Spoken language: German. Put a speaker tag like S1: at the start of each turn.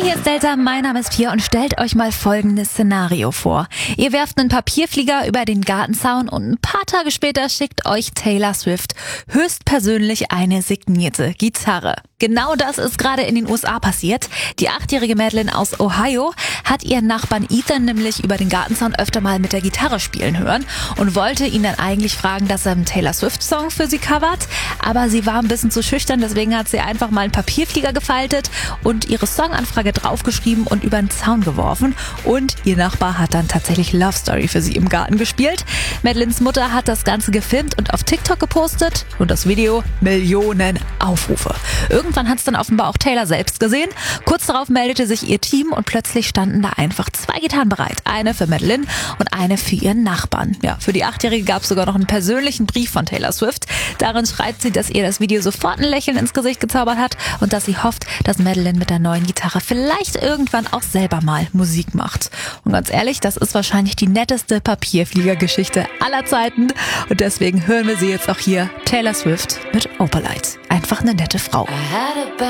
S1: Hier ist Delta, mein Name ist Pia und stellt euch mal folgendes Szenario vor. Ihr werft einen Papierflieger über den Gartenzaun und ein paar Tage später schickt euch Taylor Swift höchstpersönlich eine signierte Gitarre. Genau das ist gerade in den USA passiert. Die 8-jährige Madeline aus Ohio hat ihren Nachbarn Ethan nämlich über den Gartenzaun öfter mal mit der Gitarre spielen hören und wollte ihn dann eigentlich fragen, dass er einen Taylor Swift-Song für sie covert. Aber sie war ein bisschen zu schüchtern, deswegen hat sie einfach mal einen Papierflieger gefaltet und ihre Songanfrage draufgeschrieben und über den Zaun geworfen. Und ihr Nachbar hat dann tatsächlich Love Story für sie im Garten gespielt. Madelines Mutter hat das Ganze gefilmt und auf TikTok gepostet und das Video Millionen Aufrufe. Irgendwann hat es dann offenbar auch Taylor selbst gesehen. Kurz darauf meldete sich ihr Team und plötzlich standen da einfach 2 Gitarren bereit. Eine für Madeline und eine für ihren Nachbarn. Ja, für die 8-Jährige gab es sogar noch einen persönlichen Brief von Taylor Swift. Darin schreibt sie, dass ihr das Video sofort ein Lächeln ins Gesicht gezaubert hat und dass sie hofft, dass Madeline mit der neuen Gitarre vielleicht irgendwann auch selber mal Musik macht. Und ganz ehrlich, das ist wahrscheinlich die netteste Papierfliegergeschichte aller Zeiten. Und deswegen hören wir sie jetzt auch hier, Taylor Swift mit Opalite. Einfach eine nette Frau.